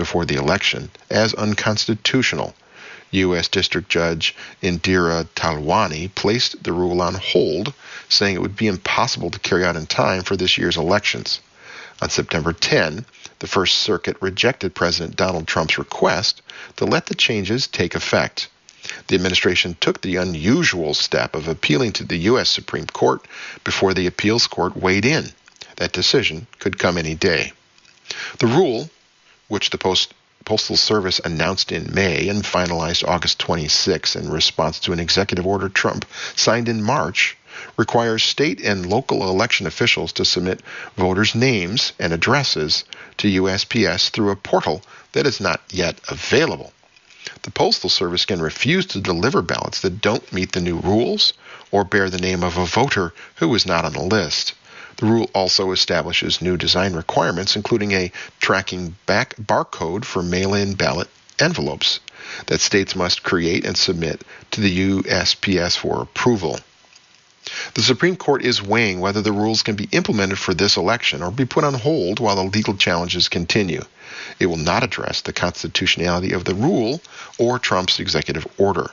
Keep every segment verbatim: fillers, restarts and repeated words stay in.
before the election as unconstitutional. U S District Judge Indira Talwani placed the rule on hold, saying it would be impossible to carry out in time for this year's elections. On September tenth, the First Circuit rejected President Donald Trump's request to let the changes take effect. The administration took the unusual step of appealing to the U S Supreme Court before the appeals court weighed in. That decision could come any day. The rule, which the Post Postal Service announced in May and finalized August twenty-sixth in response to an executive order Trump signed in March, requires state and local election officials to submit voters' names and addresses to U S P S through a portal that is not yet available. The Postal Service can refuse to deliver ballots that don't meet the new rules or bear the name of a voter who is not on the list. The rule also establishes new design requirements, including a tracking back barcode for mail-in ballot envelopes that states must create and submit to the U S P S for approval. The Supreme Court is weighing whether the rules can be implemented for this election or be put on hold while the legal challenges continue. It will not address the constitutionality of the rule or Trump's executive order.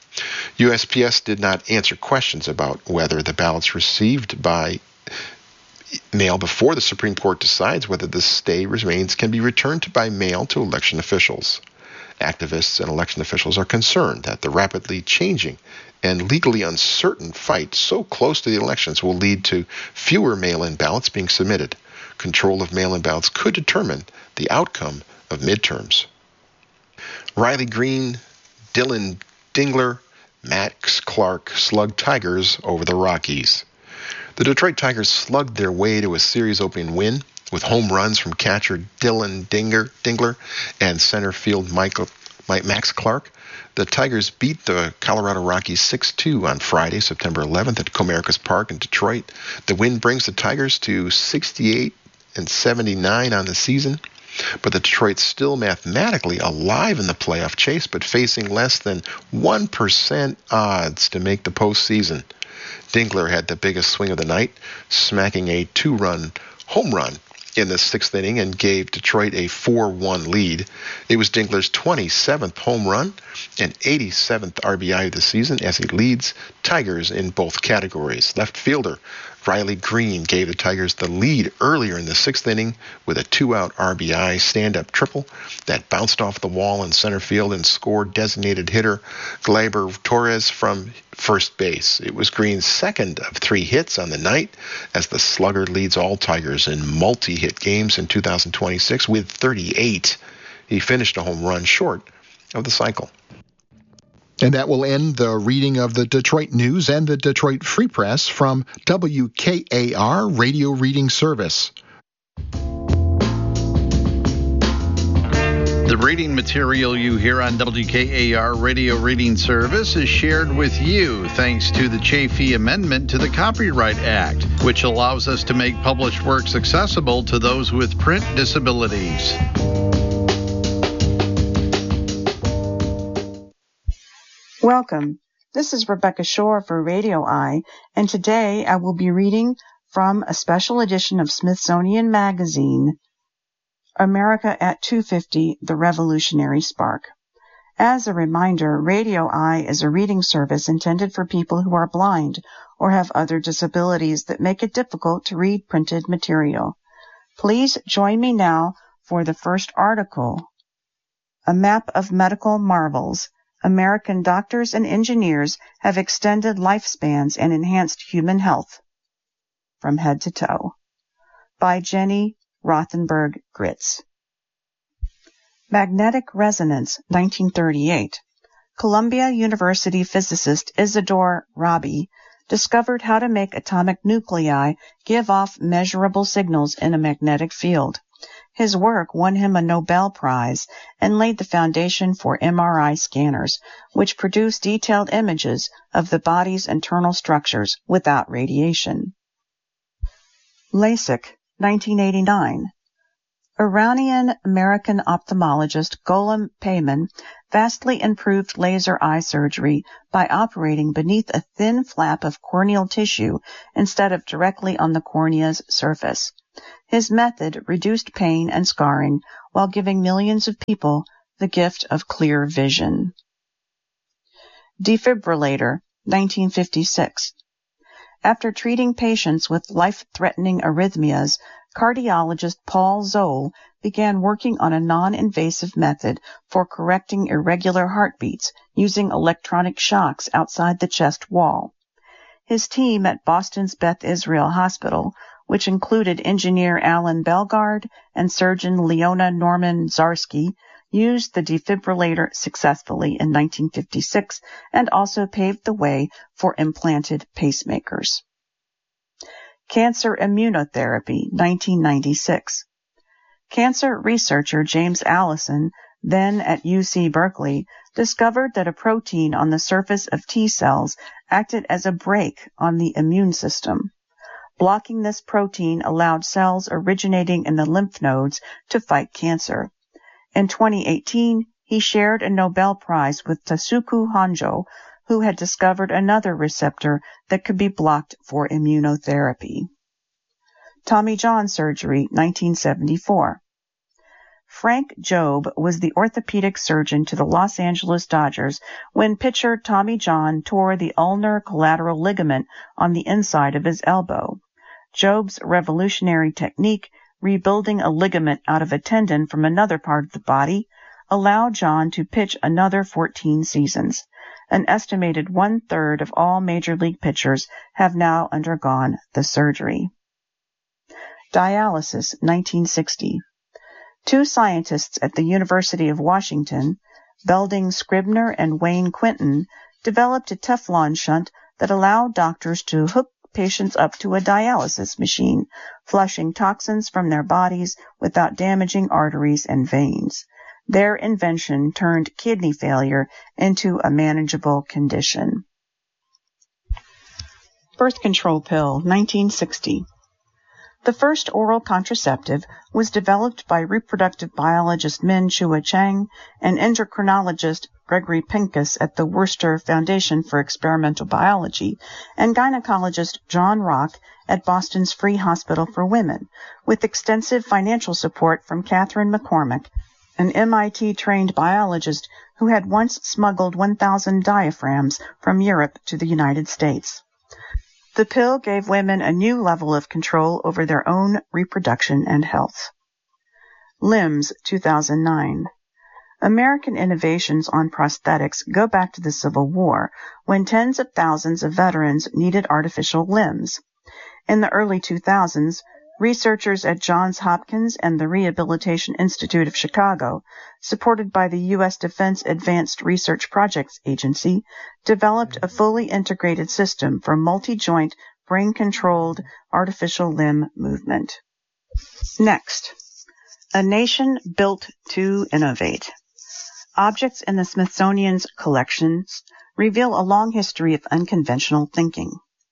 U S P S did not answer questions about whether the ballots received by mail before the Supreme Court decides whether the stay remains can be returned by mail to election officials. Activists and election officials are concerned that the rapidly changing and legally uncertain fight so close to the elections will lead to fewer mail-in ballots being submitted. Control of mail-in ballots could determine the outcome of midterms. Riley Green, Dylan Dingler, Max Clark slugged Tigers over the Rockies. The Detroit Tigers slugged their way to a series-opening win with home runs from catcher Dylan Dinger, Dingler and center field Michael, Max Clark. The Tigers beat the Colorado Rockies six two on Friday, September eleventh at Comerica's Park in Detroit. The win brings the Tigers to sixty-eight and seventy-nine on the season, but the Detroit's still mathematically alive in the playoff chase, but facing less than one percent odds to make the postseason. Dingler had the biggest swing of the night, smacking a two-run home run in the sixth inning and gave Detroit a four one lead. It was Dingler's twenty-seventh home run and eighty-seventh R B I of the season as he leads Tigers in both categories. Left fielder Riley Green gave the Tigers the lead earlier in the sixth inning with a two-out R B I stand-up triple that bounced off the wall in center field and scored designated hitter Gleyber Torres from first base. It was Green's second of three hits on the night as the slugger leads all Tigers in multi-hit games in two thousand twenty-six with thirty-eight. He finished a home run short of the cycle. And that will end the reading of the Detroit News and the Detroit Free Press from W K A R Radio Reading Service. The reading material you hear on W K A R Radio Reading Service is shared with you thanks to the Chafee Amendment to the Copyright Act, which allows us to make published works accessible to those with print disabilities. Welcome. This is Rebecca Shore for Radio Eye, and today I will be reading from a special edition of Smithsonian Magazine, America at two fifty, The Revolutionary Spark. As a reminder, Radio Eye is a reading service intended for people who are blind or have other disabilities that make it difficult to read printed material. Please join me now for the first article, A Map of Medical Marvels. American doctors and engineers have extended lifespans and enhanced human health from head to toe, by Jenny Rothenberg Gritz. Magnetic resonance, nineteen thirty-eight. Columbia University physicist Isidore Rabi discovered how to make atomic nuclei give off measurable signals in a magnetic field. His work won him a Nobel Prize and laid the foundation for M R I scanners, which produce detailed images of the body's internal structures without radiation. LASIK, nineteen eighty-nine. Iranian-American ophthalmologist Gholam Peyman vastly improved laser eye surgery by operating beneath a thin flap of corneal tissue instead of directly on the cornea's surface. His method reduced pain and scarring while giving millions of people the gift of clear vision. Defibrillator, nineteen fifty-six. After treating patients with life-threatening arrhythmias, cardiologist Paul Zoll began working on a non-invasive method for correcting irregular heartbeats using electronic shocks outside the chest wall. His team at Boston's Beth Israel Hospital, which included engineer Alan Belgard and surgeon Leona Norman Zarsky, used the defibrillator successfully in nineteen fifty-six and also paved the way for implanted pacemakers. Cancer immunotherapy, nineteen ninety-six. Cancer researcher James Allison, then at U C Berkeley, discovered that a protein on the surface of T cells acted as a brake on the immune system. Blocking this protein allowed cells originating in the lymph nodes to fight cancer. In twenty eighteen, he shared a Nobel Prize with Tasuku Honjo, who had discovered another receptor that could be blocked for immunotherapy. Tommy John surgery, nineteen seventy-four. Frank Jobe was the orthopedic surgeon to the Los Angeles Dodgers when pitcher Tommy John tore the ulnar collateral ligament on the inside of his elbow. Jobe's revolutionary technique, rebuilding a ligament out of a tendon from another part of the body, allowed John to pitch another fourteen seasons. An estimated one-third of all major league pitchers have now undergone the surgery. Dialysis, nineteen sixty. Two scientists at the University of Washington, Belding Scribner and Wayne Quinton, developed a Teflon shunt that allowed doctors to hook patients up to a dialysis machine, flushing toxins from their bodies without damaging arteries and veins. Their invention turned kidney failure into a manageable condition. Birth control pill, nineteen sixty. The first oral contraceptive was developed by reproductive biologist Min Chua Chang and endocrinologist Gregory Pincus at the Worcester Foundation for Experimental Biology and gynecologist John Rock at Boston's Free Hospital for Women, with extensive financial support from Catherine McCormick, an M I T-trained biologist who had once smuggled one thousand diaphragms from Europe to the United States. The pill gave women a new level of control over their own reproduction and health. Limbs, two thousand nine. American innovations on prosthetics go back to the Civil War, when tens of thousands of veterans needed artificial limbs. In the early two thousands, researchers at Johns Hopkins and the Rehabilitation Institute of Chicago, supported by the U S Defense Advanced Research Projects Agency, developed a fully integrated system for multi-joint, brain-controlled artificial limb movement. Next, a nation built to innovate. Objects in the Smithsonian's collections reveal a long history of unconventional thinking.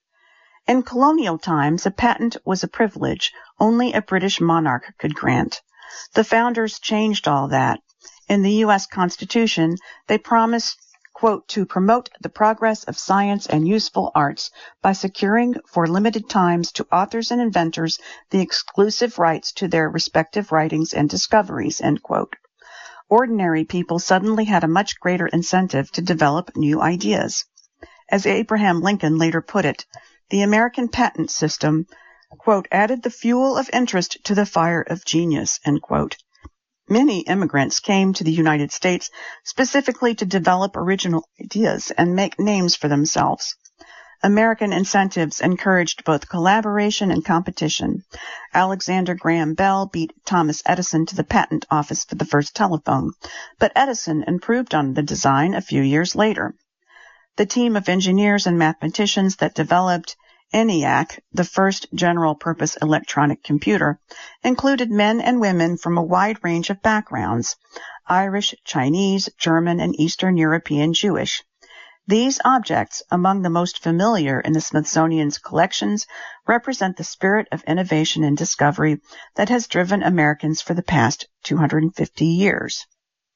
In colonial times, a patent was a privilege only a British monarch could grant. The founders changed all that. In the U S Constitution, they promised, quote, to promote the progress of science and useful arts by securing for limited times to authors and inventors the exclusive rights to their respective writings and discoveries, end quote. Ordinary people suddenly had a much greater incentive to develop new ideas. As Abraham Lincoln later put it, the American patent system, quote, added the fuel of interest to the fire of genius, end quote. Many immigrants came to the United States specifically to develop original ideas and make names for themselves. American incentives encouraged both collaboration and competition. Alexander Graham Bell beat Thomas Edison to the patent office for the first telephone, but Edison improved on the design a few years later. The team of engineers and mathematicians that developed ENIAC, the first general-purpose electronic computer, included men and women from a wide range of backgrounds: Irish, Chinese, German, and Eastern European Jewish. These objects, among the most familiar in the Smithsonian's collections, represent the spirit of innovation and discovery that has driven Americans for the past two hundred fifty years.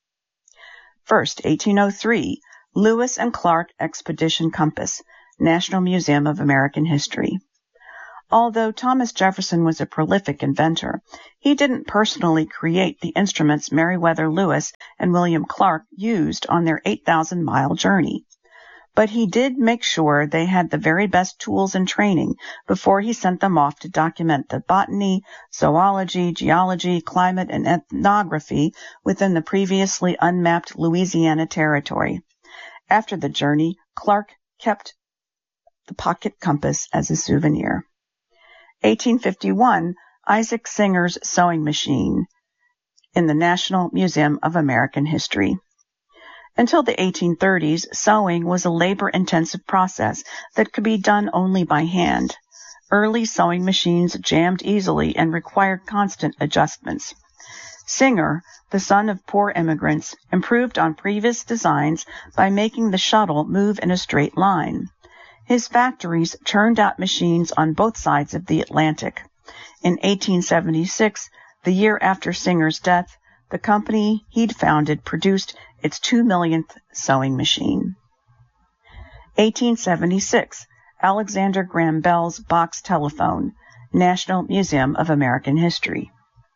First, eighteen oh three, Lewis and Clark Expedition Compass, National Museum of American History. Although Thomas Jefferson was a prolific inventor, he didn't personally create the instruments Meriwether Lewis and William Clark used on their eight thousand mile journey. But he did make sure they had the very best tools and training before he sent them off to document the botany, zoology, geology, climate, and ethnography within the previously unmapped Louisiana Territory. After the journey, Clark kept the pocket compass as a souvenir. eighteen fifty-one, Isaac Singer's sewing machine in the National Museum of American History. Until the eighteen thirties, sewing was a labor-intensive process that could be done only by hand. Early sewing machines jammed easily and required constant adjustments. Singer, the son of poor immigrants, improved on previous designs by making the shuttle move in a straight line. His factories churned out machines on both sides of the Atlantic. In eighteen seventy-six, the year after Singer's death, the company he'd founded produced its two millionth sewing machine. eighteen seventy-six, Alexander Graham Bell's box telephone, National Museum of American History.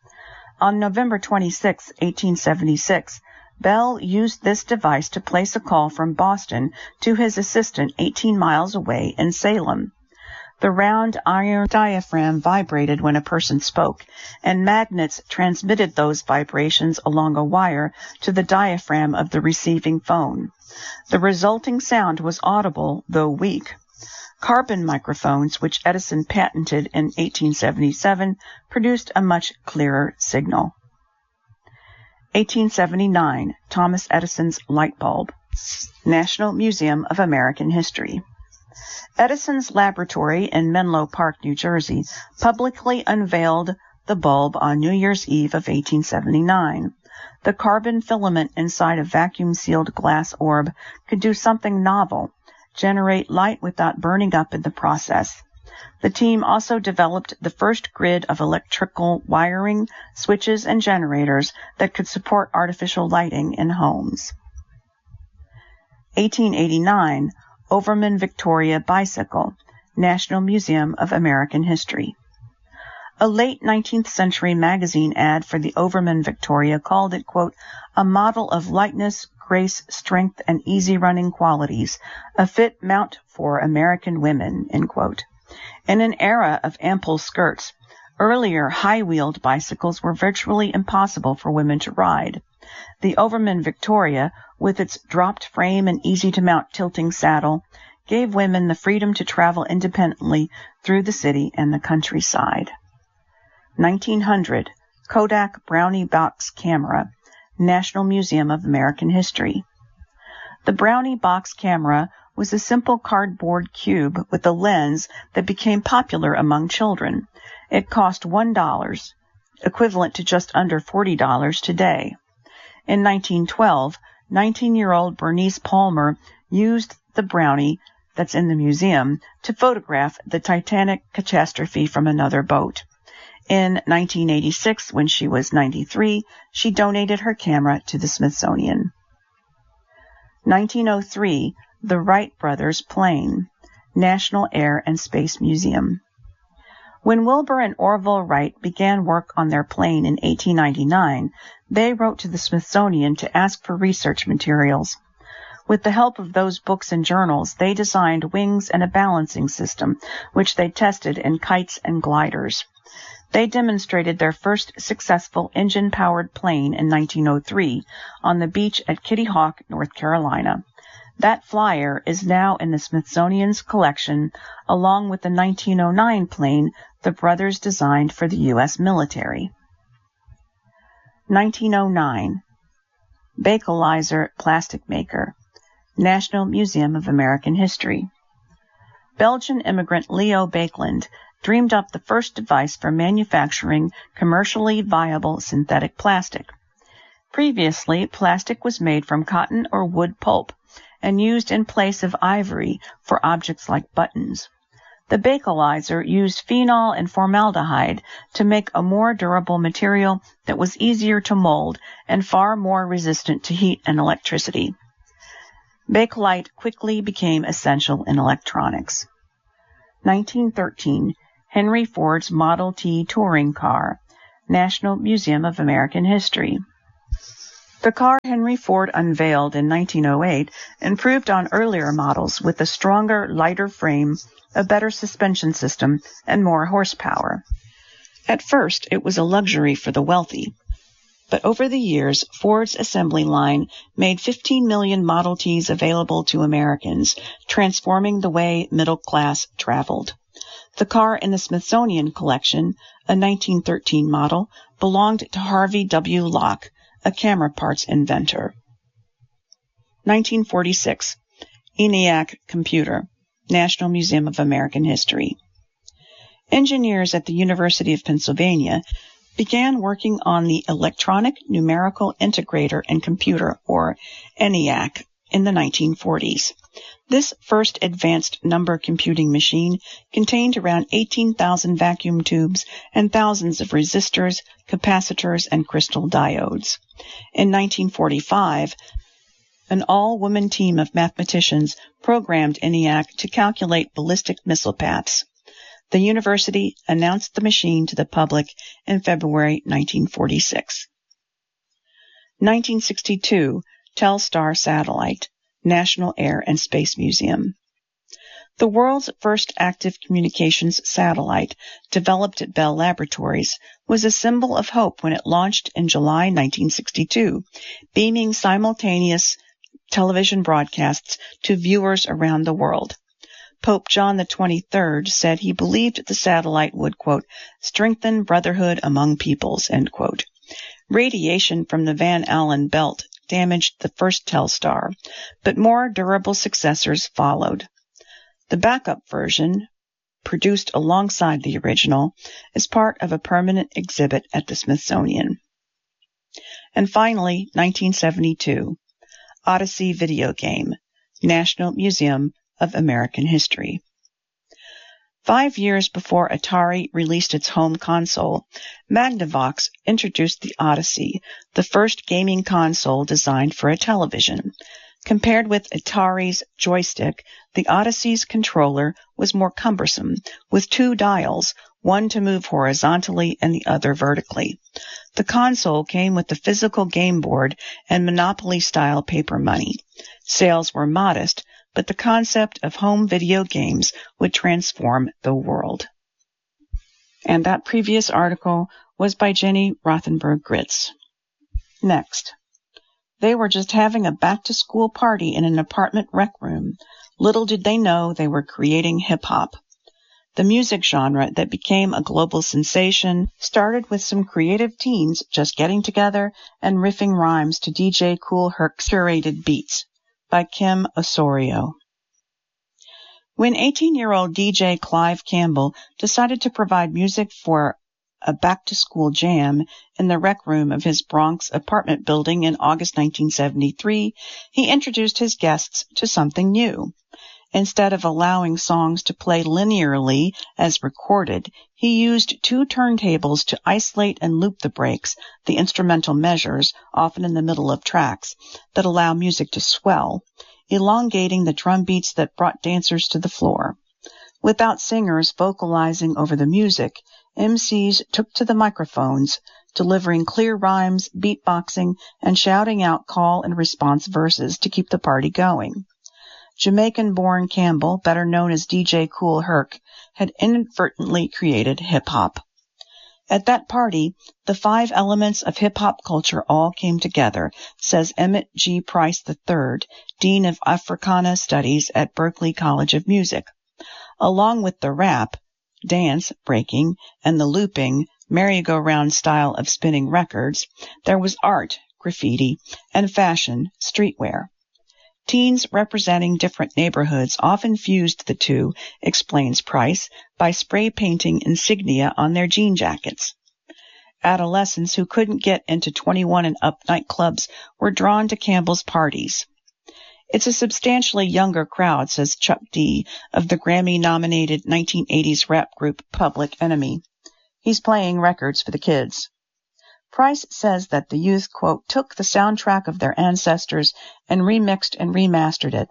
On November twenty-sixth, eighteen seventy-six, Bell used this device to place a call from Boston to his assistant eighteen miles away in Salem. The round iron diaphragm vibrated when a person spoke, and magnets transmitted those vibrations along a wire to the diaphragm of the receiving phone. The resulting sound was audible, though weak. Carbon microphones, which Edison patented in eighteen seventy-seven, produced a much clearer signal. eighteen seventy-nine, Thomas Edison's light bulb, National Museum of American History. Edison's laboratory in Menlo Park, New Jersey, publicly unveiled the bulb on New Year's Eve of eighteen seventy-nine. The carbon filament inside a vacuum-sealed glass orb could do something novel, generate light without burning up in the process. The team also developed the first grid of electrical wiring, switches, and generators that could support artificial lighting in homes. eighteen eighty-nine, Overman Victoria bicycle, National Museum of American History. A late nineteenth century magazine ad for the Overman Victoria called it, quote, a model of lightness, grace, strength, and easy running qualities, a fit mount for American women, end quote. In an era of ample skirts, earlier high-wheeled bicycles were virtually impossible for women to ride. The Overman Victoria, with its dropped frame and easy-to-mount tilting saddle, gave women the freedom to travel independently through the city and the countryside. nineteen hundred, Kodak Brownie box camera, National Museum of American History. The Brownie box camera was a simple cardboard cube with a lens that became popular among children. It cost one dollar, equivalent to just under forty dollars today. In nineteen twelve, nineteen-year-old Bernice Palmer used the Brownie that's in the museum to photograph the Titanic catastrophe from another boat. In nineteen eighty-six, when she was ninety-three, she donated her camera to the Smithsonian. nineteen oh three, the Wright Brothers plane, National Air and Space Museum. When Wilbur and Orville Wright began work on their plane in eighteen ninety-nine, they wrote to the Smithsonian to ask for research materials. With the help of those books and journals, they designed wings and a balancing system, which they tested in kites and gliders. They demonstrated their first successful engine-powered plane in nineteen oh three on the beach at Kitty Hawk, North Carolina. That flyer is now in the Smithsonian's collection, along with the nineteen oh nine plane the brothers designed for the U S military. nineteen oh nine, Bakeliter plastic maker, National Museum of American History. Belgian immigrant Leo Baekeland dreamed up the first device for manufacturing commercially viable synthetic plastic. Previously, plastic was made from cotton or wood pulp and used in place of ivory for objects like buttons. The Bakeliter used phenol and formaldehyde to make a more durable material that was easier to mold and far more resistant to heat and electricity. Bakelite quickly became essential in electronics. nineteen thirteen, Henry Ford's Model T touring car, National Museum of American History. The car Henry Ford unveiled in nineteen oh eight improved on earlier models with a stronger, lighter frame, a better suspension system, and more horsepower. At first, it was a luxury for the wealthy. But over the years, Ford's assembly line made fifteen million Model Ts available to Americans, transforming the way middle class traveled. The car in the Smithsonian collection, a nineteen thirteen model, belonged to Harvey W. Locke, a camera parts inventor. nineteen forty-six. ENIAC computer, National Museum of American History. Engineers at the University of Pennsylvania began working on the Electronic Numerical Integrator and Computer, or ENIAC, in the nineteen forties. This first advanced number computing machine contained around eighteen thousand vacuum tubes and thousands of resistors, capacitors, and crystal diodes. In nineteen forty-five, an all-woman team of mathematicians programmed ENIAC to calculate ballistic missile paths. The university announced the machine to the public in February nineteen forty-six. nineteen sixty-two, Telstar Satellite, National Air and Space Museum. The world's first active communications satellite, developed at Bell Laboratories, was a symbol of hope when it launched in July nineteen sixty-two, beaming simultaneous television broadcasts to viewers around the world. Pope John the twenty-third said he believed the satellite would, quote, strengthen brotherhood among peoples, end quote. Radiation from the Van Allen belt damaged the first Telstar, but more durable successors followed. The backup version, produced alongside the original, is part of a permanent exhibit at the Smithsonian. And finally, nineteen seventy-two, Odyssey video game, National Museum of American History. Five years before Atari released its home console, Magnavox introduced the Odyssey, the first gaming console designed for a television. Compared with Atari's joystick, the Odyssey's controller was more cumbersome, with two dials, one to move horizontally and the other vertically. The console came with the physical game board and Monopoly-style paper money. Sales were modest, but the concept of home video games would transform the world. And that previous article was by Jenny Rothenberg-Gritz. Next. They were just having a back-to-school party in an apartment rec room. Little did they know they were creating hip-hop. The music genre that became a global sensation started with some creative teens just getting together and riffing rhymes to D J Kool Herc's curated beats. By Kim Osorio. When eighteen-year-old D J Clive Campbell decided to provide music for a back-to-school jam in the rec room of his Bronx apartment building in August nineteen seventy-three, he introduced his guests to something new. Instead of allowing songs to play linearly as recorded, he used two turntables to isolate and loop the breaks, the instrumental measures, often in the middle of tracks, that allow music to swell, elongating the drum beats that brought dancers to the floor. Without singers vocalizing over the music, M Cs took to the microphones, delivering clear rhymes, beatboxing, and shouting out call and response verses to keep the party going. Jamaican-born Campbell, better known as D J Kool Herc, had inadvertently created hip-hop. At that party, the five elements of hip-hop culture all came together, says Emmett G. Price the third, Dean of Africana Studies at Berklee College of Music. Along with the rap, dance, breaking, and the looping, merry-go-round style of spinning records, there was art, graffiti, and fashion, streetwear. Teens representing different neighborhoods often fused the two, explains Price, by spray painting insignia on their jean jackets. Adolescents who couldn't get into twenty-one and up nightclubs were drawn to Campbell's parties. It's a substantially younger crowd, says Chuck D. of the Grammy-nominated nineteen eighties rap group Public Enemy. He's playing records for the kids. Price says that the youth, quote, took the soundtrack of their ancestors and remixed and remastered it,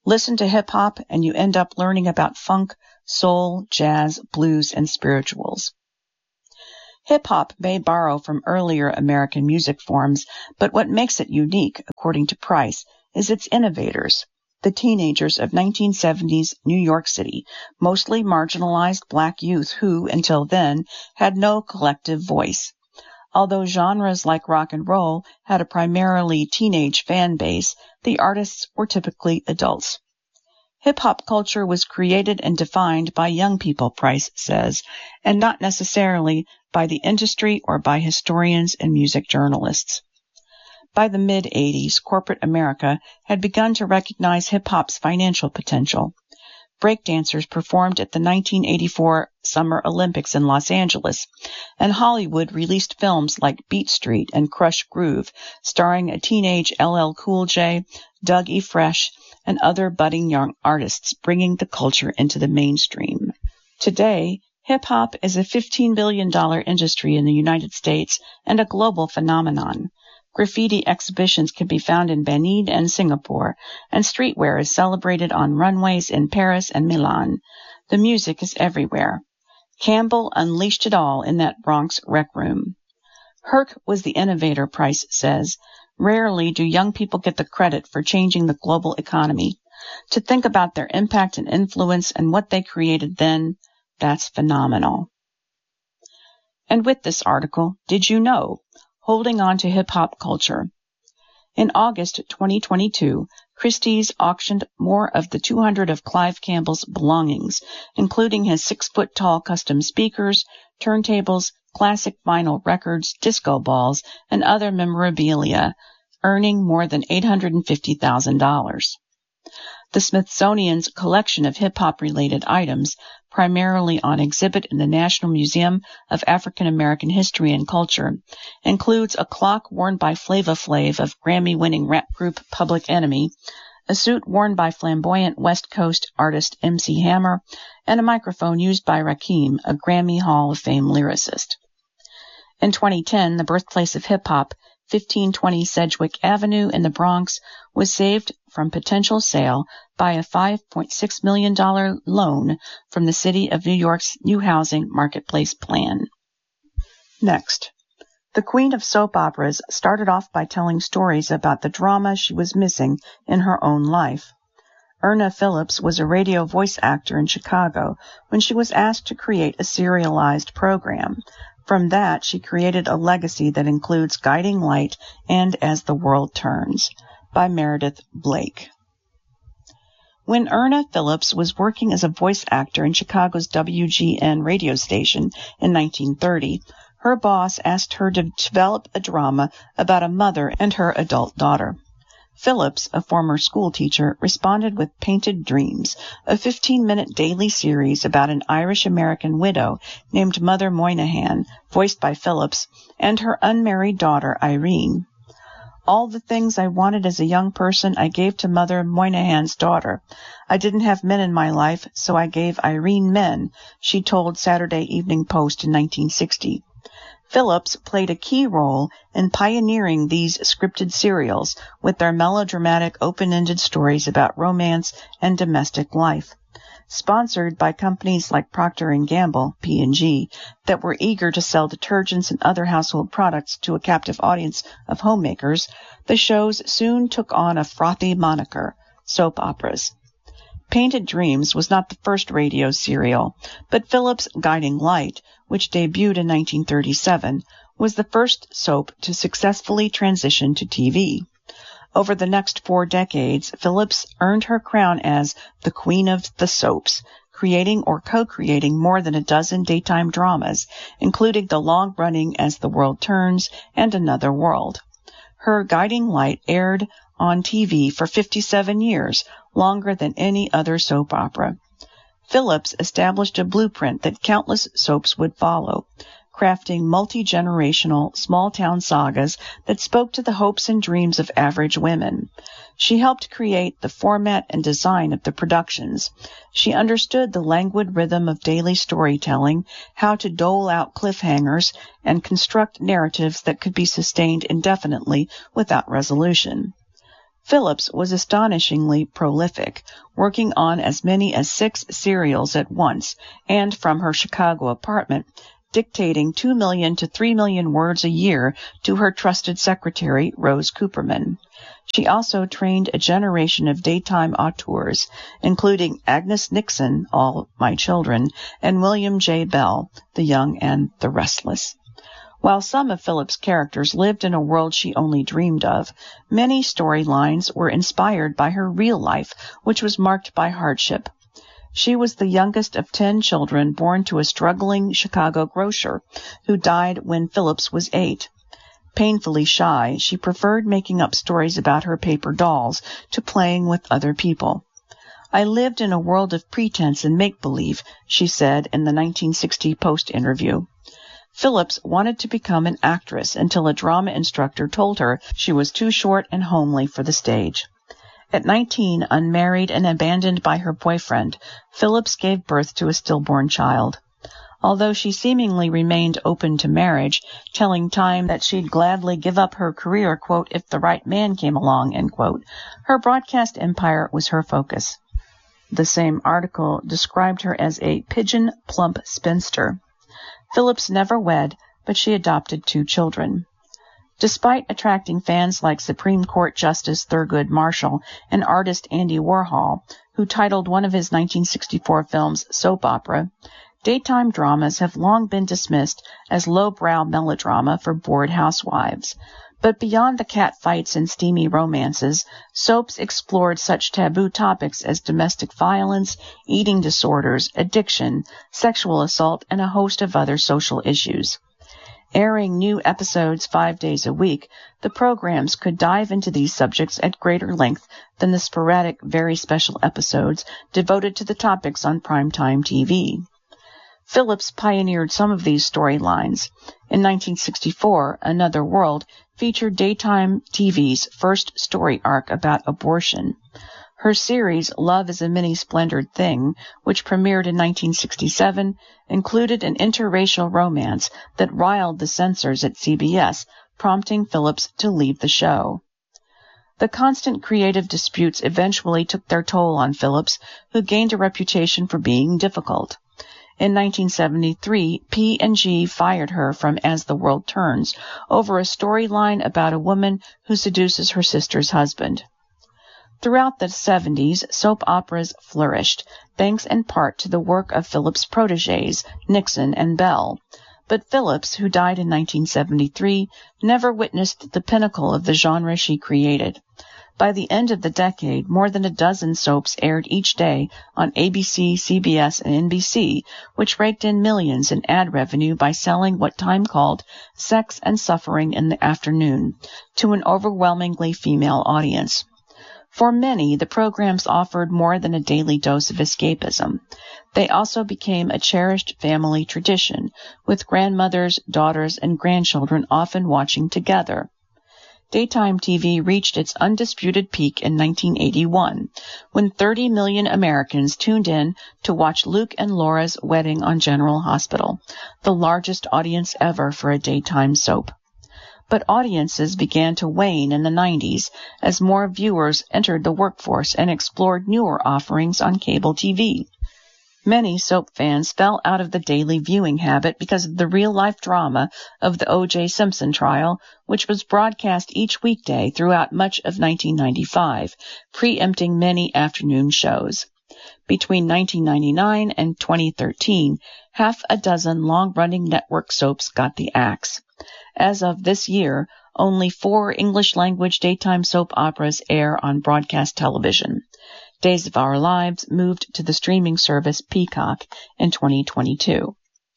Listen to hip-hop and you end up learning about funk, soul, jazz, blues, and spirituals. Hip-hop may borrow from earlier American music forms, but what makes it unique, according to Price, is its innovators, the teenagers of nineteen seventies New York City, mostly marginalized black youth who, until then, had no collective voice. Although genres like rock and roll had a primarily teenage fan base, the artists were typically adults. Hip-hop culture was created and defined by young people, Price says, and not necessarily by the industry or by historians and music journalists. By the mid-eighties, corporate America had begun to recognize hip-hop's financial potential. Breakdancers performed at the nineteen eighty-four Summer Olympics in Los Angeles, and Hollywood released films like Beat Street and Crush Groove, starring a teenage L L Cool J, Doug E. Fresh, and other budding young artists, bringing the culture into the mainstream. Today, hip-hop is a fifteen billion dollars industry in the United States and a global phenomenon. Graffiti exhibitions can be found in Benin and Singapore, and streetwear is celebrated on runways in Paris and Milan. The music is everywhere. Campbell unleashed it all in that Bronx rec room. Herc was the innovator, Price says. Rarely do young people get the credit for changing the global economy. To think about their impact and influence and what they created then, that's phenomenal. And with this article, did you know? Holding on to hip-hop culture. In August twenty twenty-two, Christie's auctioned more of the two hundred of Clive Campbell's belongings, including his six-foot-tall custom speakers, turntables, classic vinyl records, disco balls, and other memorabilia, earning more than eight hundred fifty thousand dollars. The Smithsonian's collection of hip-hop-related items, primarily on exhibit in the National Museum of African American History and Culture, includes a clock worn by Flava Flav of Grammy-winning rap group Public Enemy, a suit worn by flamboyant West Coast artist M C Hammer, and a microphone used by Rakim, a Grammy Hall of Fame lyricist. In twenty ten, the birthplace of hip-hop, fifteen twenty Sedgwick Avenue in the Bronx, was saved from potential sale by a five point six million dollars loan from the City of New York's New Housing Marketplace Plan. Next, the queen of soap operas started off by telling stories about the drama she was missing in her own life. Erna Phillips was a radio voice actor in Chicago when she was asked to create a serialized program. From that, she created a legacy that includes Guiding Light and As the World Turns, by Meredith Blake. When Erna Phillips was working as a voice actor in Chicago's W G N radio station in nineteen thirty, her boss asked her to develop a drama about a mother and her adult daughter. Phillips, a former schoolteacher, responded with Painted Dreams, a fifteen-minute daily series about an Irish-American widow named Mother Moynihan, voiced by Phillips, and her unmarried daughter, Irene. All the things I wanted as a young person I gave to Mother Moynihan's daughter. I didn't have men in my life, so I gave Irene men, she told Saturday Evening Post in nineteen sixty. Phillips played a key role in pioneering these scripted serials with their melodramatic open-ended stories about romance and domestic life. Sponsored by companies like Procter and Gamble, P and G, that were eager to sell detergents and other household products to a captive audience of homemakers, the shows soon took on a frothy moniker, soap operas. Painted Dreams was not the first radio serial, but Phillips' Guiding Light, which debuted in nineteen thirty-seven, was the first soap to successfully transition to T V. Over the next four decades, Phillips earned her crown as the Queen of the Soaps, creating or co-creating more than a dozen daytime dramas, including the long-running As the World Turns and Another World. Her Guiding Light aired on T V for fifty-seven years, longer than any other soap opera. Phillips established a blueprint that countless soaps would follow, crafting multi-generational small-town sagas that spoke to the hopes and dreams of average women. She helped create the format and design of the productions. She understood the languid rhythm of daily storytelling, how to dole out cliffhangers, and construct narratives that could be sustained indefinitely without resolution. Phillips was astonishingly prolific, working on as many as six serials at once, and from her Chicago apartment, dictating two million to three million words a year to her trusted secretary, Rose Cooperman. She also trained a generation of daytime auteurs, including Agnes Nixon, All My Children, and William J. Bell, The Young and the Restless. While some of Phillips' characters lived in a world she only dreamed of, many storylines were inspired by her real life, which was marked by hardship. She was the youngest of ten children born to a struggling Chicago grocer who died when Phillips was eight. Painfully shy, she preferred making up stories about her paper dolls to playing with other people. I lived in a world of pretense and make-believe, she said in the nineteen sixty Post interview. Phillips wanted to become an actress until a drama instructor told her she was too short and homely for the stage. At nineteen, unmarried and abandoned by her boyfriend, Phillips gave birth to a stillborn child. Although she seemingly remained open to marriage, telling Time that she'd gladly give up her career, quote, if the right man came along, end quote, her broadcast empire was her focus. The same article described her as a pigeon plump spinster. Phillips never wed, but she adopted two children. Despite attracting fans like Supreme Court Justice Thurgood Marshall and artist Andy Warhol, who titled one of his nineteen sixty-four films soap opera, daytime dramas have long been dismissed as lowbrow melodrama for bored housewives. But beyond the cat fights and steamy romances, soaps explored such taboo topics as domestic violence, eating disorders, addiction, sexual assault, and a host of other social issues. Airing new episodes five days a week, the programs could dive into these subjects at greater length than the sporadic, very special episodes devoted to the topics on primetime T V. Phillips pioneered some of these storylines. In nineteen sixty-four, Another World featured daytime T V's first story arc about abortion. Her series, Love is a Many-Splendored Thing, which premiered in nineteen sixty-seven, included an interracial romance that riled the censors at C B S, prompting Phillips to leave the show. The constant creative disputes eventually took their toll on Phillips, who gained a reputation for being difficult. In nineteen seventy-three, P and G fired her from As the World Turns over a storyline about a woman who seduces her sister's husband. Throughout the seventies, soap operas flourished, thanks in part to the work of Phillips' protégés, Nixon and Bell. But Phillips, who died in nineteen seventy-three, never witnessed the pinnacle of the genre she created. By the end of the decade, more than a dozen soaps aired each day on A B C, C B S, and N B C, which raked in millions in ad revenue by selling what Time called sex and suffering in the afternoon to an overwhelmingly female audience. For many, the programs offered more than a daily dose of escapism. They also became a cherished family tradition, with grandmothers, daughters, and grandchildren often watching together. Daytime T V reached its undisputed peak in nineteen eighty-one, when thirty million Americans tuned in to watch Luke and Laura's wedding on General Hospital, the largest audience ever for a daytime soap. But audiences began to wane in the nineties as more viewers entered the workforce and explored newer offerings on cable T V. Many soap fans fell out of the daily viewing habit because of the real-life drama of the O J Simpson trial, which was broadcast each weekday throughout much of nineteen ninety-five, preempting many afternoon shows. Between nineteen ninety-nine and twenty thirteen, half a dozen long-running network soaps got the axe. As of this year, only four English-language daytime soap operas air on broadcast television. Days of Our Lives moved to the streaming service Peacock in twenty twenty-two.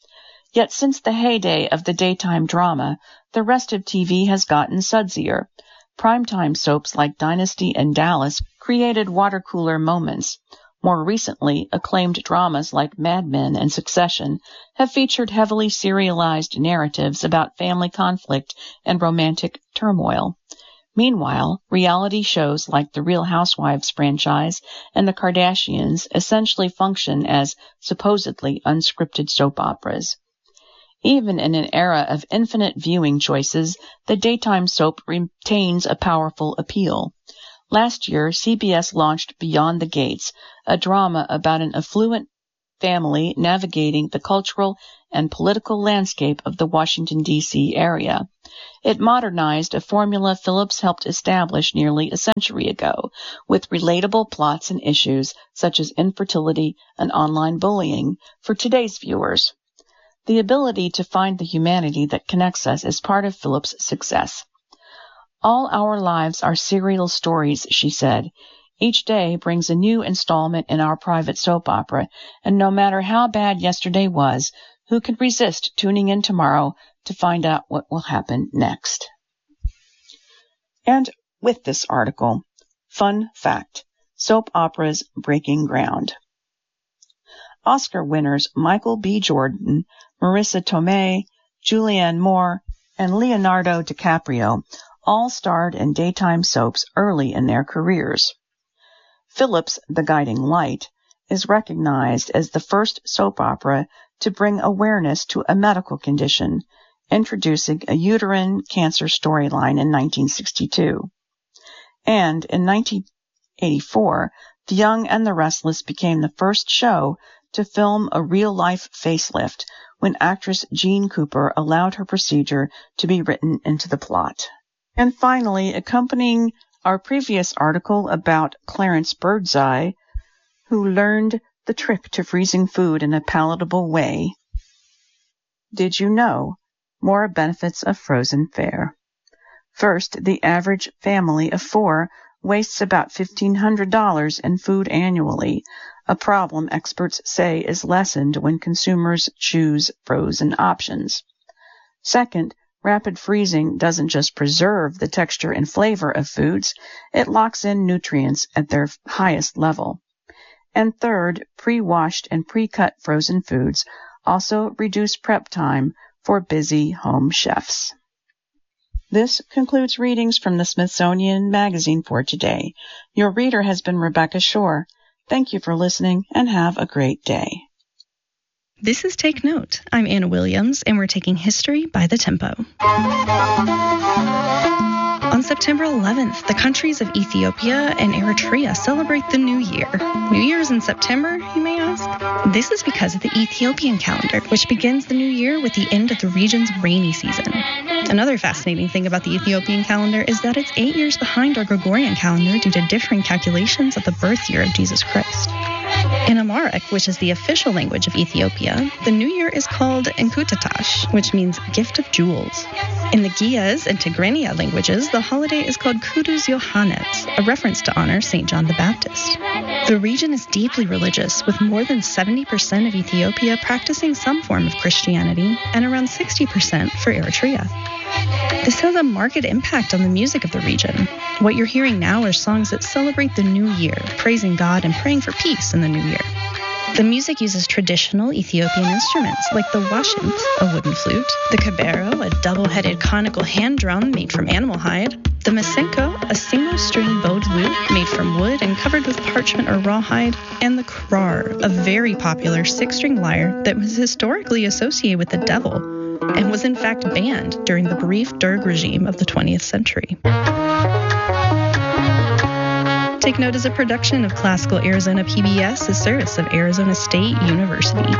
Yet since the heyday of the daytime drama, the rest of T V has gotten sudsier. Primetime soaps like Dynasty and Dallas created water-cooler moments. More recently, acclaimed dramas like Mad Men and Succession have featured heavily serialized narratives about family conflict and romantic turmoil. Meanwhile, reality shows like the Real Housewives franchise and The Kardashians essentially function as supposedly unscripted soap operas. Even in an era of infinite viewing choices, the daytime soap retains a powerful appeal. Last year, C B S launched Beyond the Gates, a drama about an affluent family navigating the cultural and political landscape of the Washington, D C area. It modernized a formula Phillips helped establish nearly a century ago, with relatable plots and issues such as infertility and online bullying for today's viewers. The ability to find the humanity that connects us is part of Phillips' success. All our lives are serial stories, she said. Each day brings a new installment in our private soap opera, and no matter how bad yesterday was, who can resist tuning in tomorrow to find out what will happen next? And with this article, fun fact, soap operas breaking ground. Oscar winners Michael B. Jordan, Marissa Tomei, Julianne Moore, and Leonardo DiCaprio all starred in daytime soaps early in their careers. Phillips' The Guiding Light is recognized as the first soap opera to bring awareness to a medical condition, introducing a uterine cancer storyline in nineteen sixty-two. And in nineteen eighty-four, The Young and the Restless became the first show to film a real-life facelift when actress Jean Cooper allowed her procedure to be written into the plot. And finally, accompanying our previous article about Clarence Birdseye, who learned the trick to freezing food in a palatable way. Did you know? More benefits of frozen fare. First, the average family of four wastes about fifteen hundred dollars in food annually, a problem experts say is lessened when consumers choose frozen options. Second, rapid freezing doesn't just preserve the texture and flavor of foods, it locks in nutrients at their highest level. And third, pre-washed and pre-cut frozen foods also reduce prep time for busy home chefs. This concludes readings from the Smithsonian Magazine for today. Your reader has been Rebecca Shore. Thank you for listening and have a great day. This is Take Note. I'm Anna Williams, and we're taking history by the tempo. On September eleventh, the countries of Ethiopia and Eritrea celebrate the New Year. New Year's in September, you may ask? This is because of the Ethiopian calendar, which begins the new year with the end of the region's rainy season. Another fascinating thing about the Ethiopian calendar is that it's eight years behind our Gregorian calendar due to differing calculations of the birth year of Jesus Christ. In Amharic, which is the official language of Ethiopia, the new year is called Enkutatаш, which means gift of jewels. In the Ge'ez and Tigrinya languages, the holiday is called Kuduz Yohannes, a reference to honor Saint John the Baptist. The region is deeply religious, with more than seventy percent of Ethiopia practicing some form of Christianity and around sixty percent for Eritrea. This has a marked impact on the music of the region. What you're hearing now are songs that celebrate the new year, praising God and praying for peace in the new year. The music uses traditional Ethiopian instruments like the washinth, a wooden flute, the kabero, a double-headed conical hand drum made from animal hide, the masenko, a single-string bowed lute made from wood and covered with parchment or rawhide, and the krar, a very popular six-string lyre that was historically associated with the devil and was in fact banned during the brief Derg regime of the twentieth century. Take Note is a production of Classical Arizona P B S, a service of Arizona State University.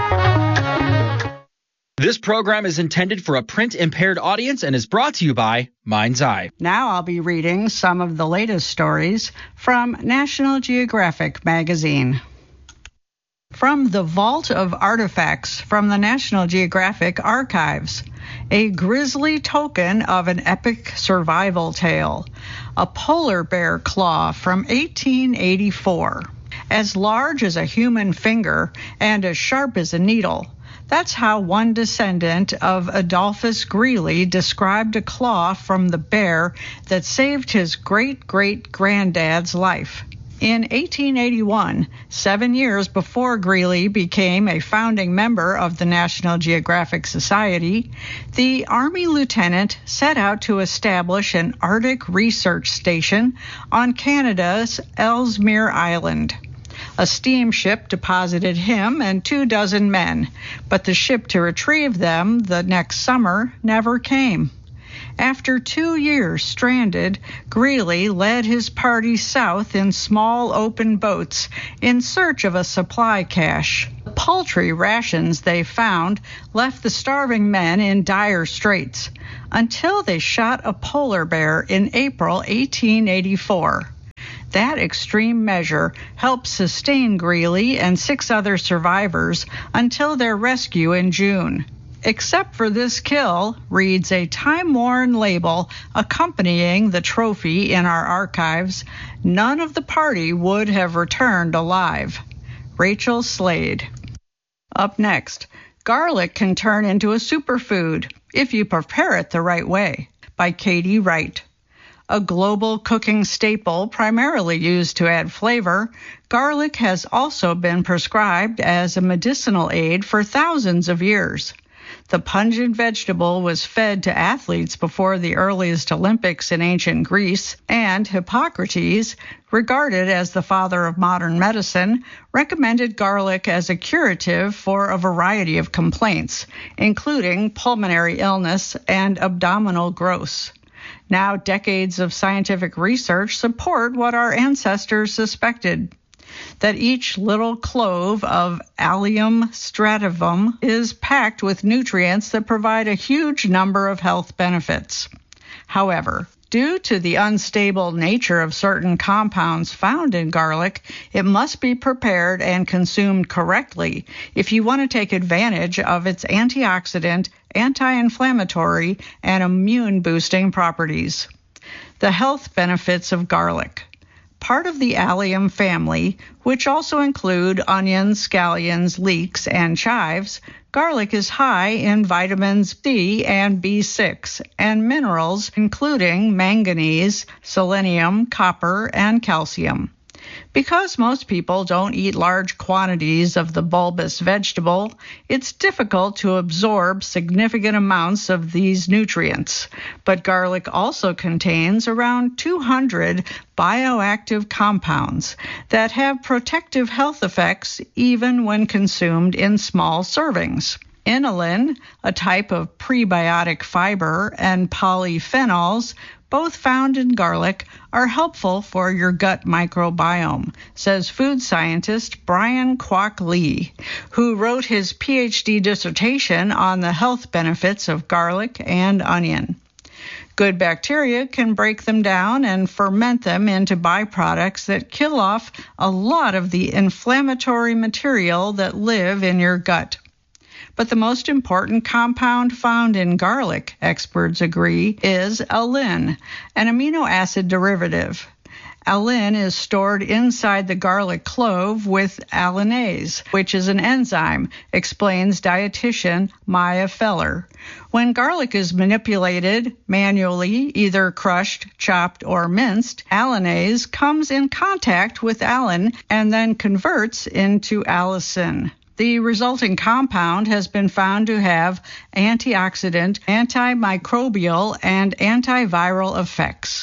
This program is intended for a print-impaired audience and is brought to you by Mind's Eye. Now I'll be reading some of the latest stories from National Geographic magazine. From the Vault of Artifacts from the National Geographic Archives, a grisly token of an epic survival tale, a polar bear claw from eighteen eighty-four. As large as a human finger and as sharp as a needle. That's how one descendant of Adolphus Greely described a claw from the bear that saved his great-great-granddad's life. In eighteen eighty-one, seven years before Greely became a founding member of the National Geographic Society, the Army lieutenant set out to establish an Arctic research station on Canada's Ellesmere Island. A steamship deposited him and two dozen men, but the ship to retrieve them the next summer never came. After two years stranded, Greeley led his party south in small open boats in search of a supply cache. The paltry rations they found left the starving men in dire straits until they shot a polar bear in April eighteen eighty-four. That extreme measure helped sustain Greeley and six other survivors until their rescue in June. Except for this kill, reads a time-worn label accompanying the trophy in our archives, none of the party would have returned alive. Rachel Slade. Up next, garlic can turn into a superfood if you prepare it the right way, by Katie Wright. A global cooking staple primarily used to add flavor, garlic has also been prescribed as a medicinal aid for thousands of years. The pungent vegetable was fed to athletes before the earliest Olympics in ancient Greece, and Hippocrates, regarded as the father of modern medicine, recommended garlic as a curative for a variety of complaints, including pulmonary illness and abdominal growths. Now, decades of scientific research support what our ancestors suspected, that each little clove of Allium strativum is packed with nutrients that provide a huge number of health benefits. However, due to the unstable nature of certain compounds found in garlic, it must be prepared and consumed correctly if you want to take advantage of its antioxidant, anti-inflammatory, and immune-boosting properties. The health benefits of garlic. Part of the allium family, which also include onions, scallions, leeks, and chives, garlic is high in vitamins C and B six and minerals including manganese, selenium, copper, and calcium. Because most people don't eat large quantities of the bulbous vegetable, it's difficult to absorb significant amounts of these nutrients. But garlic also contains around two hundred bioactive compounds that have protective health effects even when consumed in small servings. Inulin, a type of prebiotic fiber, and polyphenols, both found in garlic, are helpful for your gut microbiome, says food scientist Brian Kwok Lee, who wrote his P H D dissertation on the health benefits of garlic and onion. Good bacteria can break them down and ferment them into byproducts that kill off a lot of the inflammatory material that live in your gut. But the most important compound found in garlic, experts agree, is allin, an amino acid derivative. Allin is stored inside the garlic clove with allinase, which is an enzyme, explains dietitian Maya Feller. When garlic is manipulated manually, either crushed, chopped, or minced, allinase comes in contact with allin and then converts into allicin. The resulting compound has been found to have antioxidant, antimicrobial, and antiviral effects.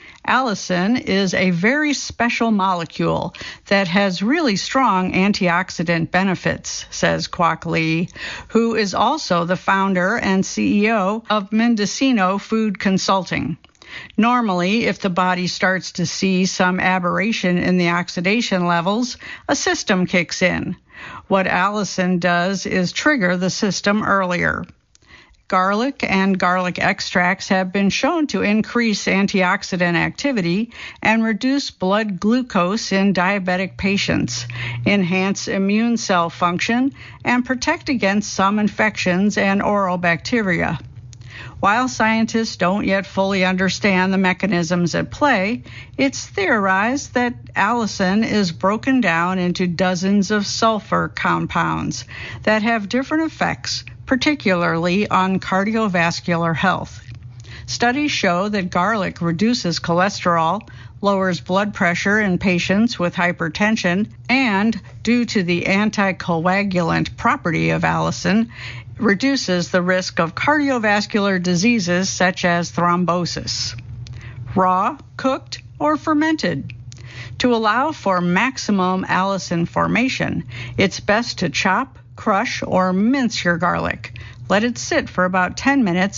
Allicin is a very special molecule that has really strong antioxidant benefits, says Kwok Lee, who is also the founder and C E O of Mendocino Food Consulting. Normally, if the body starts to see some aberration in the oxidation levels, a system kicks in. What allicin does is trigger the system earlier. Garlic and garlic extracts have been shown to increase antioxidant activity and reduce blood glucose in diabetic patients, enhance immune cell function, and protect against some infections and oral bacteria. While scientists don't yet fully understand the mechanisms at play, it's theorized that allicin is broken down into dozens of sulfur compounds that have different effects, particularly on cardiovascular health. Studies show that garlic reduces cholesterol, lowers blood pressure in patients with hypertension, and, due to the anticoagulant property of allicin, reduces the risk of cardiovascular diseases such as thrombosis. Raw, cooked, or fermented. To allow for maximum allicin formation, it's best to chop, crush, or mince your garlic. Let it sit for about ten minutes,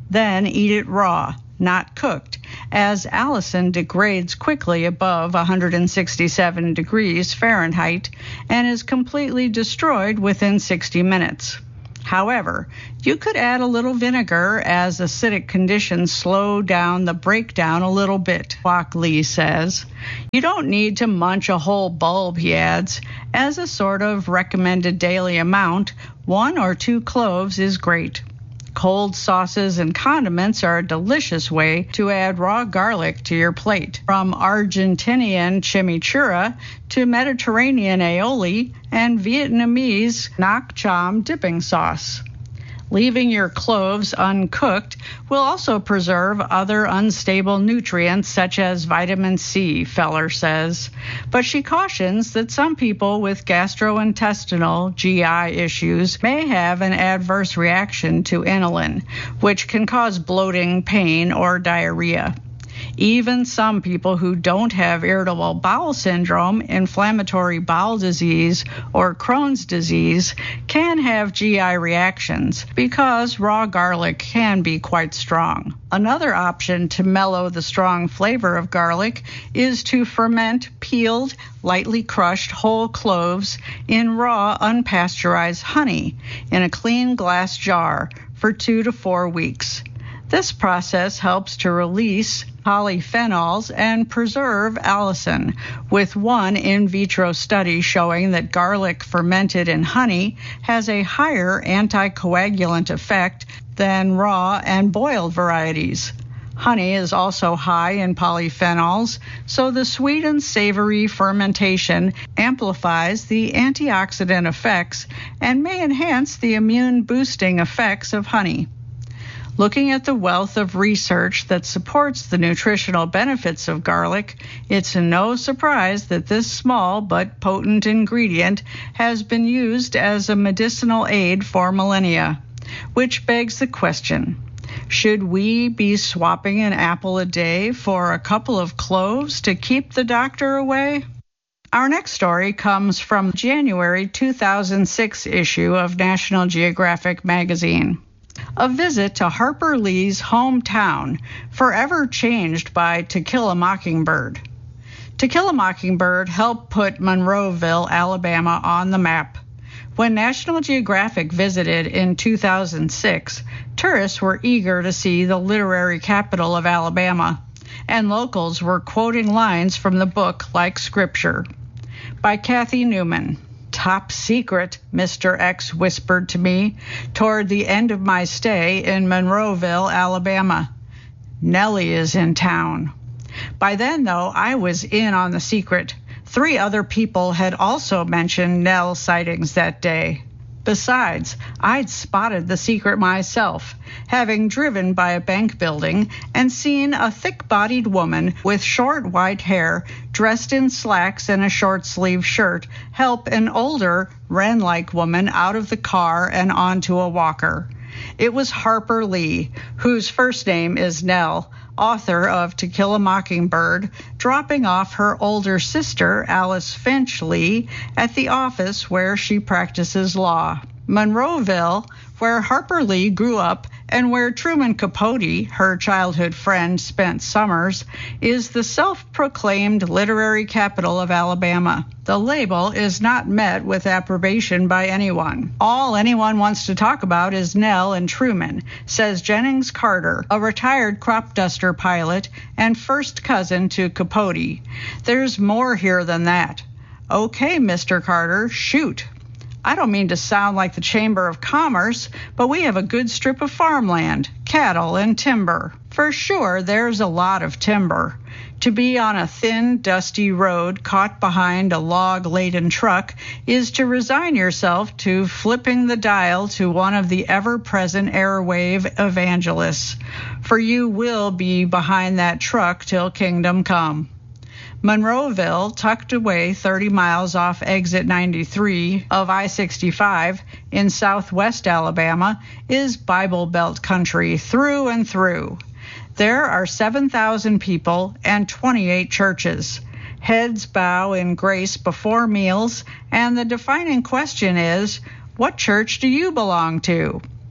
Then eat it raw, not cooked, as allicin degrades quickly above one hundred sixty-seven degrees Fahrenheit and is completely destroyed within sixty minutes. However, you could add a little vinegar as acidic conditions slow down the breakdown a little bit, Kwok Lee says. You don't need to munch a whole bulb, he adds. As a sort of recommended daily amount, one or two cloves is great. Cold sauces and condiments are a delicious way to add raw garlic to your plate. From Argentinian chimichurri to Mediterranean aioli and Vietnamese nak cham dipping sauce. Leaving your cloves uncooked will also preserve other unstable nutrients such as vitamin C, Feller says. But she cautions that some people with gastrointestinal G I issues may have an adverse reaction to inulin, which can cause bloating, pain, or diarrhea. Even some people who don't have irritable bowel syndrome, inflammatory bowel disease, or Crohn's disease can have G I reactions because raw garlic can be quite strong. Another option to mellow the strong flavor of garlic is to ferment peeled, lightly crushed whole cloves in raw, unpasteurized honey in a clean glass jar for two to four weeks. This process helps to release polyphenols and preserve allicin, with one in vitro study showing that garlic fermented in honey has a higher anticoagulant effect than raw and boiled varieties. Honey is also high in polyphenols, so the sweet and savory fermentation amplifies the antioxidant effects and may enhance the immune-boosting effects of honey. Looking at the wealth of research that supports the nutritional benefits of garlic, it's no surprise that this small but potent ingredient has been used as a medicinal aid for millennia. Which begs the question, should we be swapping an apple a day for a couple of cloves to keep the doctor away? Our next story comes from January two thousand six issue of National Geographic magazine. A visit to Harper Lee's hometown, forever changed by To Kill a Mockingbird. To Kill a Mockingbird helped put Monroeville, Alabama on the map. When National Geographic visited in two thousand six, tourists were eager to see the literary capital of Alabama, and locals were quoting lines from the book like scripture. By Kathy Newman. Top secret, Mister X whispered to me toward the end of my stay in Monroeville, Alabama. Nellie is in town. By then, though, I was in on the secret. Three other people had also mentioned Nell sightings that day. Besides, I'd spotted the secret myself, having driven by a bank building and seen a thick-bodied woman with short white hair, dressed in slacks and a short-sleeved shirt, help an older, wren-like woman out of the car and onto a walker. It was Harper Lee, whose first name is Nell, author of To Kill a Mockingbird, dropping off her older sister, Alice Finch Lee, at the office where she practices law. Monroeville, where Harper Lee grew up and where Truman Capote, her childhood friend, spent summers, is the self-proclaimed literary capital of Alabama. The label is not met with approbation by anyone. All anyone wants to talk about is Nell and Truman, says Jennings Carter, a retired crop duster pilot and first cousin to Capote. There's more here than that. Okay, Mister Carter, shoot. I don't mean to sound like the Chamber of Commerce, but we have a good strip of farmland, cattle, and timber. For sure, there's a lot of timber. To be on a thin, dusty road caught behind a log-laden truck is to resign yourself to flipping the dial to one of the ever-present airwave evangelists, for you will be behind that truck till kingdom come. Monroeville, tucked away thirty miles off exit ninety-three of I sixty-five in southwest Alabama, is Bible Belt country through and through. There are seven thousand people and twenty-eight churches. Heads bow in grace before meals, and the defining question is, what church do you belong to?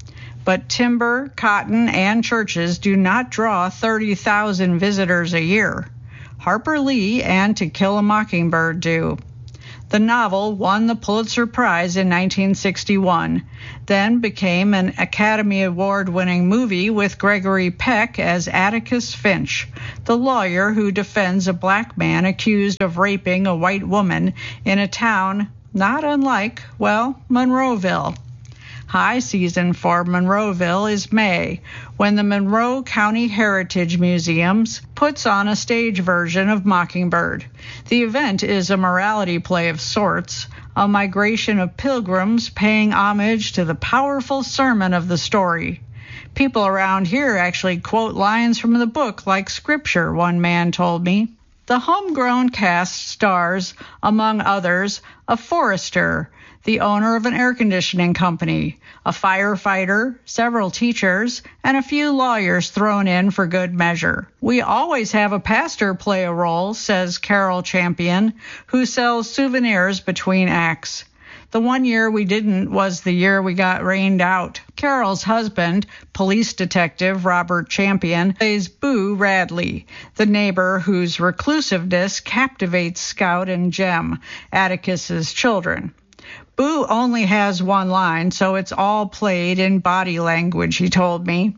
but timber, cotton, and churches do not draw thirty thousand visitors a year. Harper Lee and To Kill a Mockingbird do. The novel won the Pulitzer Prize in nineteen sixty-one, then became an Academy Award-winning movie with Gregory Peck as Atticus Finch, the lawyer who defends a black man accused of raping a white woman in a town not unlike, well, Monroeville. High season for Monroeville is May, when the Monroe County Heritage Museums puts on a stage version of Mockingbird. The event is a morality play of sorts, a migration of pilgrims paying homage to the powerful sermon of the story. People around here actually quote lines from the book like scripture, one man told me. The homegrown cast stars, among others, a forester, the owner of an air conditioning company, a firefighter, several teachers, and a few lawyers thrown in for good measure. We always have a pastor play a role, says Carol Champion, who sells souvenirs between acts. The one year we didn't was the year we got rained out. Carol's husband, police detective Robert Champion, plays Boo Radley, the neighbor whose reclusiveness captivates Scout and Jem, Atticus's children. Boo only has one line, so it's all played in body language, he told me.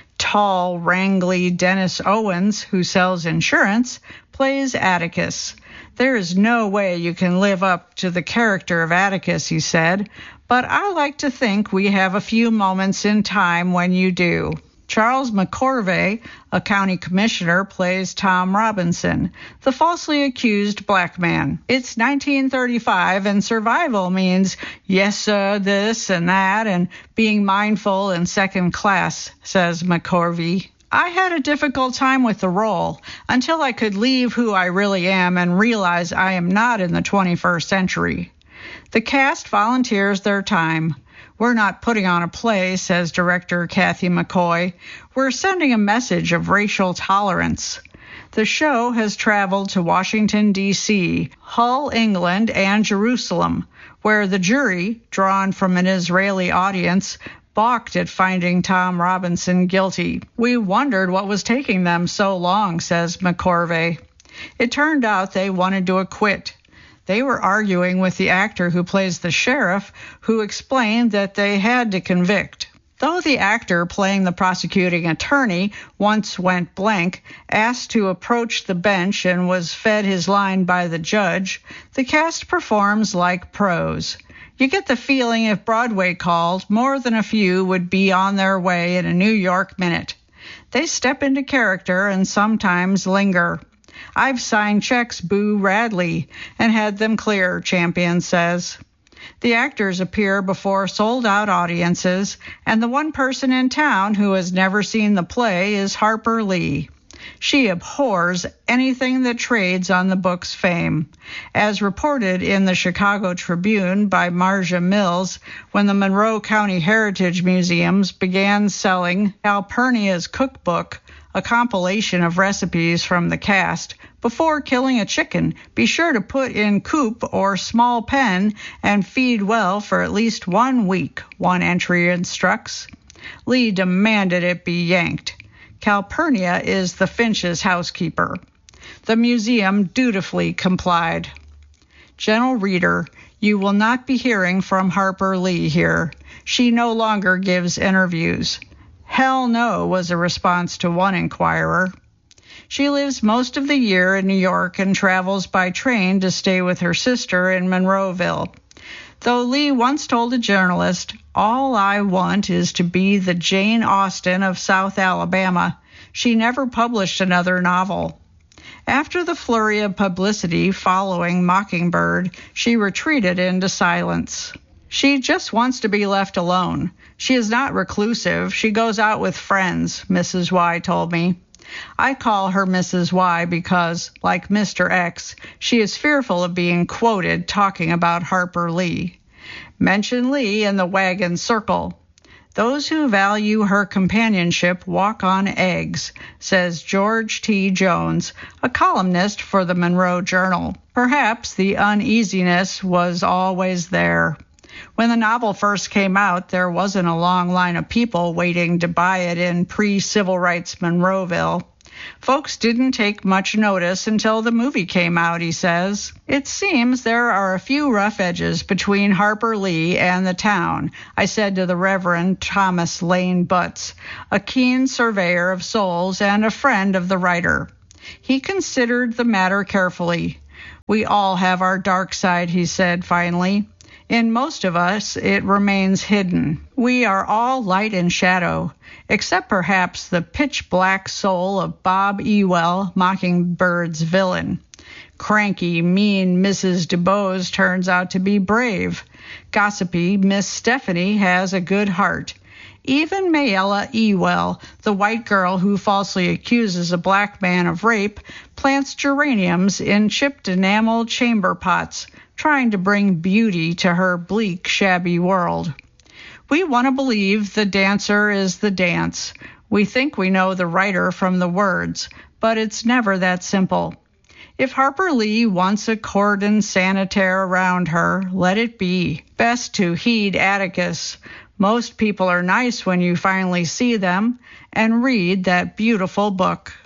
Tall, wrangly Dennis Owens, who sells insurance, plays Atticus. There is no way you can live up to the character of Atticus, he said, but I like to think we have a few moments in time when you do. Charles McCorvey, a county commissioner, plays Tom Robinson, the falsely accused black man. It's nineteen thirty-five, and survival means yes, sir, this and that, and being mindful and second class, says McCorvey. I had a difficult time with the role until I could leave who I really am and realize I am not in the twenty-first century. The cast volunteers their time. We're not putting on a play, says director Kathy McCoy. We're sending a message of racial tolerance. The show has traveled to Washington, D C, Hull, England, and Jerusalem, where the jury, drawn from an Israeli audience, balked at finding Tom Robinson guilty. We wondered what was taking them so long, says McCorvey. It turned out they wanted to acquit. They were arguing with the actor who plays the sheriff, who explained that they had to convict. Though the actor playing the prosecuting attorney once went blank, asked to approach the bench and was fed his line by the judge, the cast performs like pros. You get the feeling if Broadway called, more than a few would be on their way in a New York minute. They step into character and sometimes linger. I've signed checks, Boo Radley, and had them clear, Champion says. The actors appear before sold-out audiences, and the one person in town who has never seen the play is Harper Lee. She abhors anything that trades on the book's fame. As reported in the Chicago Tribune by Marja Mills, when the Monroe County Heritage Museums began selling Calpurnia's Cookbook, a compilation of recipes from the cast, before killing a chicken, be sure to put in coop or small pen and feed well for at least one week, one entry instructs. Lee demanded it be yanked. Calpurnia is the Finch's housekeeper. The museum dutifully complied. Gentle reader, you will not be hearing from Harper Lee here. She no longer gives interviews. Hell no, was a response to one inquirer. She lives most of the year in New York and travels by train to stay with her sister in Monroeville. Though Lee once told a journalist, "All I want is to be the Jane Austen of South Alabama," she never published another novel. After the flurry of publicity following Mockingbird, she retreated into silence. She just wants to be left alone. She is not reclusive. She goes out with friends, Missus Y told me. I call her Missus Y because, like Mister X, she is fearful of being quoted talking about Harper Lee. Mention Lee in the wagon circle. Those who value her companionship walk on eggs, says George T. Jones, a columnist for the Monroe Journal. Perhaps the uneasiness was always there. When the novel first came out, there wasn't a long line of people waiting to buy it in pre-civil rights Monroeville. Folks didn't take much notice until the movie came out, he says. It seems there are a few rough edges between Harper Lee and the town, I said to the Reverend Thomas Lane Butts, a keen surveyor of souls and a friend of the writer. He considered the matter carefully. We all have our dark side, he said finally. In most of us, it remains hidden. We are all light and shadow, except perhaps the pitch-black soul of Bob Ewell, Mockingbird's villain. Cranky, mean Missus DuBose turns out to be brave. Gossipy Miss Stephanie has a good heart. Even Mayella Ewell, the white girl who falsely accuses a black man of rape, plants geraniums in chipped enamel chamber pots, trying to bring beauty to her bleak, shabby world. We want to believe the dancer is the dance. We think we know the writer from the words, but it's never that simple. If Harper Lee wants a cordon sanitaire around her, let it be. Best to heed Atticus. Most people are nice when you finally see them, and read that beautiful book.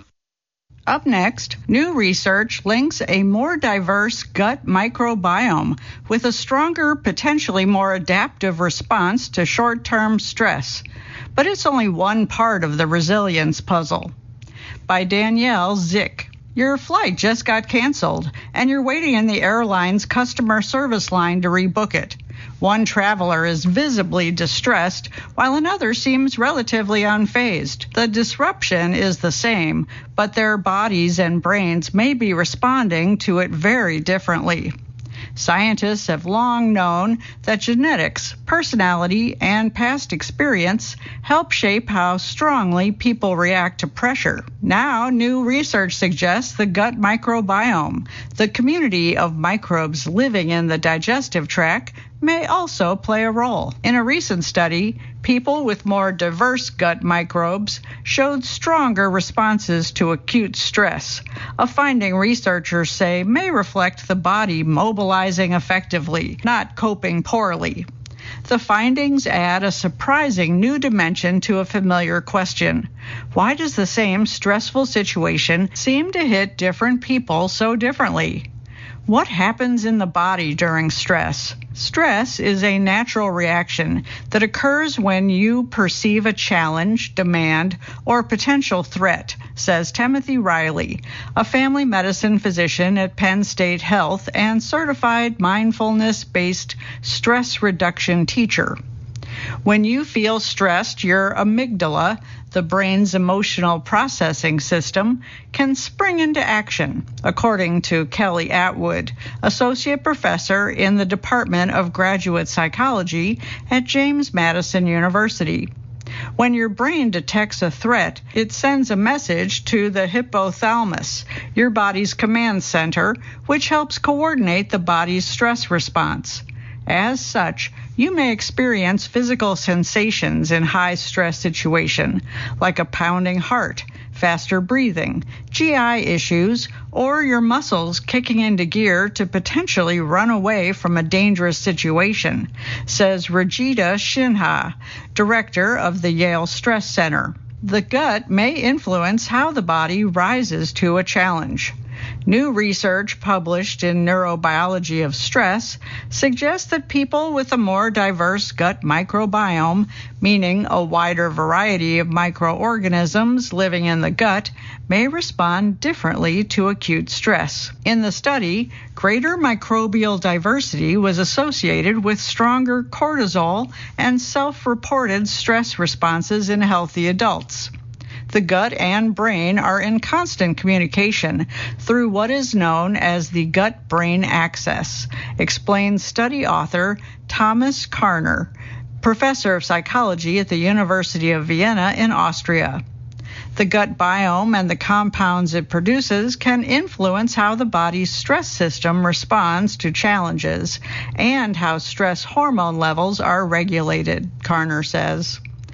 Up next, new research links a more diverse gut microbiome with a stronger, potentially more adaptive response to short-term stress. But it's only one part of the resilience puzzle. By Danielle Zick. Your flight just got canceled, and you're waiting in the airline's customer service line to rebook it. One traveler is visibly distressed, while another seems relatively unfazed. The disruption is the same, but their bodies and brains may be responding to it very differently. Scientists have long known that genetics, personality, and past experience help shape how strongly people react to pressure. Now, new research suggests the gut microbiome, the community of microbes living in the digestive tract, may also play a role. In a recent study, people with more diverse gut microbes showed stronger responses to acute stress, a finding researchers say may reflect the body mobilizing effectively, not coping poorly. The findings add a surprising new dimension to a familiar question. Why does the same stressful situation seem to hit different people so differently? What happens in the body during stress? Stress is a natural reaction that occurs when you perceive a challenge, demand, or potential threat, says Timothy Riley, a family medicine physician at Penn State Health and certified mindfulness-based stress reduction teacher. When you feel stressed, your amygdala, the brain's emotional processing system, can spring into action, according to Kelly Atwood, associate professor in the Department of Graduate Psychology at James Madison University. When your brain detects a threat, it sends a message to the hypothalamus, your body's command center, which helps coordinate the body's stress response. As such, you may experience physical sensations in high-stress situation, like a pounding heart, faster breathing, G I issues, or your muscles kicking into gear to potentially run away from a dangerous situation, says Rajita Shinha, director of the Yale Stress Center. The gut may influence how the body rises to a challenge. New research published in Neurobiology of Stress suggests that people with a more diverse gut microbiome, meaning a wider variety of microorganisms living in the gut, may respond differently to acute stress. In the study, greater microbial diversity was associated with stronger cortisol and self-reported stress responses in healthy adults. The gut and brain are in constant communication through what is known as the gut-brain axis, explains study author Thomas Karner, professor of psychology at the University of Vienna in Austria. The gut biome and the compounds it produces can influence how the body's stress system responds to challenges and how stress hormone levels are regulated, Karner says.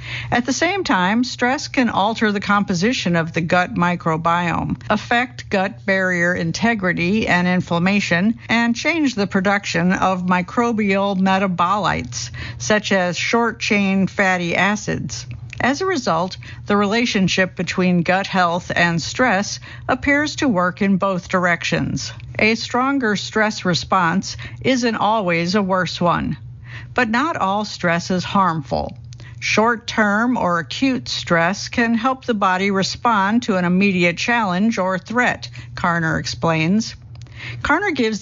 At the same time, stress can alter the composition of the gut microbiome, affect gut barrier integrity and inflammation, and change the production of microbial metabolites, such as short-chain fatty acids. As a result, the relationship between gut health and stress appears to work in both directions. A stronger stress response isn't always a worse one. But not all stress is harmful. Short-term or acute stress can help the body respond to an immediate challenge or threat, Carner explains. Carner gives